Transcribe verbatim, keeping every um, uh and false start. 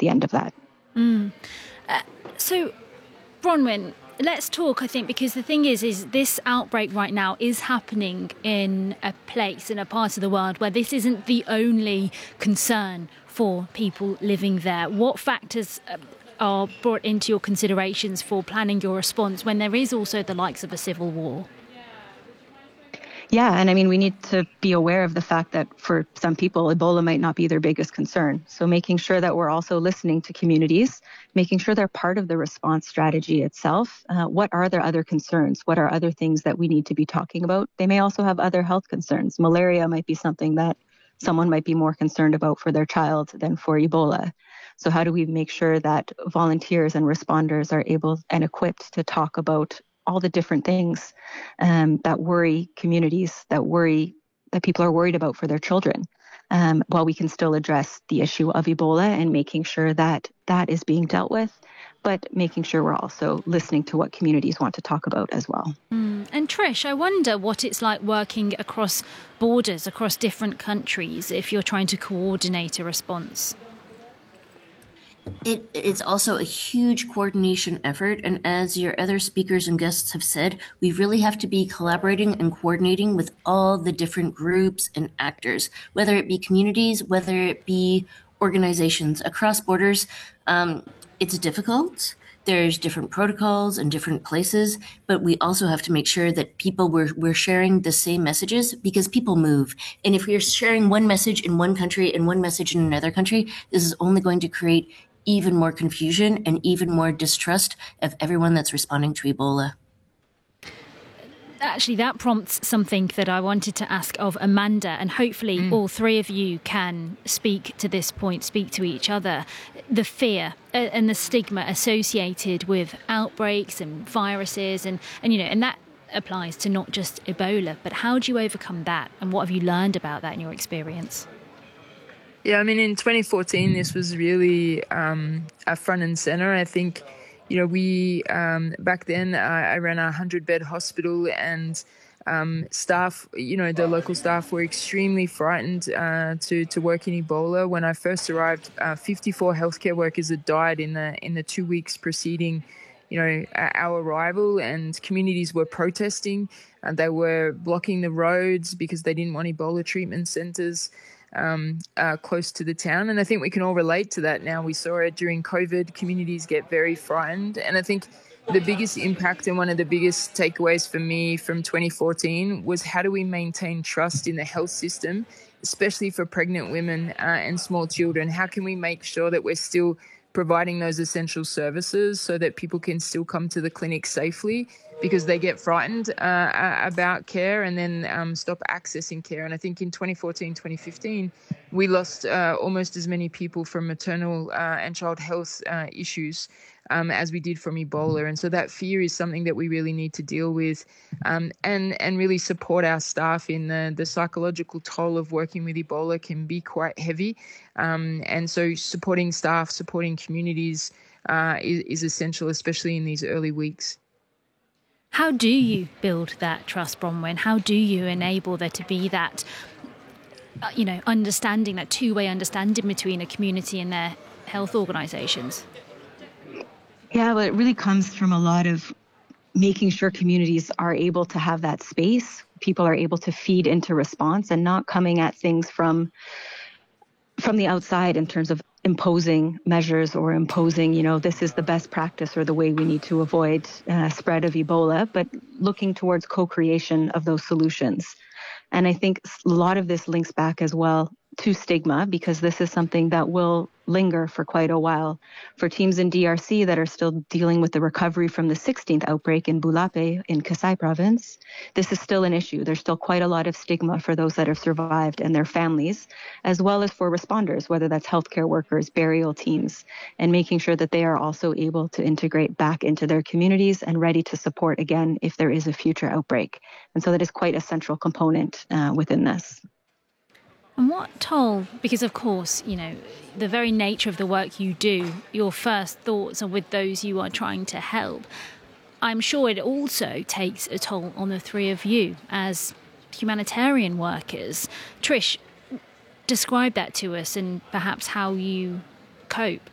the end of that. Mm. Uh, so, Bronwyn, let's talk, I think, because the thing is, is this outbreak right now is happening in a place, in a part of the world where this isn't the only concern for people living there. What factors uh, are brought into your considerations for planning your response when there is also the likes of a civil war? Yeah, and I mean, we need to be aware of the fact that for some people, Ebola might not be their biggest concern. So making sure that we're also listening to communities, making sure they're part of the response strategy itself. Uh, what are their other concerns? What are other things that we need to be talking about? They may also have other health concerns. Malaria might be something that someone might be more concerned about for their child than for Ebola. So how do we make sure that volunteers and responders are able and equipped to talk about all the different things um, that worry communities, that worry that people are worried about for their children, um, while we can still address the issue of Ebola and making sure that that is being dealt with, but making sure we're also listening to what communities want to talk about as well. Mm. And Trish, I wonder what it's like working across borders, across different countries, if you're trying to coordinate a response. It, it's also a huge coordination effort, and as your other speakers and guests have said, we really have to be collaborating and coordinating with all the different groups and actors, whether it be communities, whether it be organizations across borders. Um, it's difficult. There's different protocols and different places, but we also have to make sure that people we're, we're sharing the same messages, because people move. And if we're sharing one message in one country and one message in another country, this is only going to create even more confusion and even more distrust of everyone that's responding to Ebola. Actually, that prompts something that I wanted to ask of Amanda, and hopefully mm. all three of you can speak to this point, speak to each other. The fear and the stigma associated with outbreaks and viruses, and, and you know, and that applies to not just Ebola, but how do you overcome that, and what have you learned about that in your experience? Yeah, I mean, in twenty fourteen, this was really um, a front and center. I think, you know, we, um, back then, I, I ran a hundred-bed hospital, and um, staff, you know, the local staff were extremely frightened uh, to, to work in Ebola. When I first arrived, uh, fifty-four healthcare workers had died in the, in the two weeks preceding, you know, our arrival, and communities were protesting, and they were blocking the roads because they didn't want Ebola treatment centers Um, uh, close to the town. And I think we can all relate to that now. We saw it during COVID. Communities get very frightened. And I think the biggest impact and one of the biggest takeaways for me from twenty fourteen was, how do we maintain trust in the health system, especially for pregnant women uh, and small children? How can we make sure that we're still providing those essential services so that people can still come to the clinic safely, because they get frightened uh, about care and then um, stop accessing care. And I think in twenty fourteen, twenty fifteen, we lost uh, almost as many people from maternal uh, and child health uh, issues um, as we did from Ebola. And so that fear is something that we really need to deal with um, and, and really support our staff in the, the psychological toll of working with Ebola can be quite heavy. Um, and so supporting staff, supporting communities uh, is, is essential, especially in these early weeks. How do you build that trust, Bronwyn? How do you enable there to be that, uh, you know, understanding, that two-way understanding between a community and their health organisations? Yeah, well, it really comes from a lot of making sure communities are able to have that space. People are able to feed into response and not coming at things from from the outside in terms of imposing measures or imposing, you know, this is the best practice or the way we need to avoid uh, spread of Ebola, but looking towards co-creation of those solutions. And I think a lot of this links back as well to stigma, because this is something that will linger for quite a while. For teams in D R C that are still dealing with the recovery from the sixteenth outbreak in Bulape in Kasai province, this is still an issue. There's still quite a lot of stigma for those that have survived and their families, as well as for responders, whether that's healthcare workers, burial teams, and making sure that they are also able to integrate back into their communities and ready to support again if there is a future outbreak. And so that is quite a central component uh, within this. And what toll, because of course, you know, the very nature of the work you do, your first thoughts are with those you are trying to help. I'm sure it also takes a toll on the three of you as humanitarian workers. Trish, describe that to us and perhaps how you cope.